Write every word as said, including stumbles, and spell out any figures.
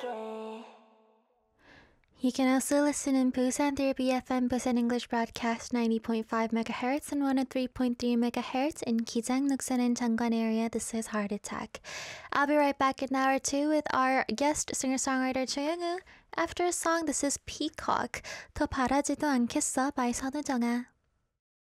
You can also listen in Busan through B F M Busan English Broadcast ninety point five megahertz and one oh three point three megahertz in Kijang, Nuksan, and Changwon area. This is Heart Attack. I'll be right back in hour two with our guest singer-songwriter Choi Young-woo. After a song, this is Peacock. 더 바라지도 않겠어 by 선우정아.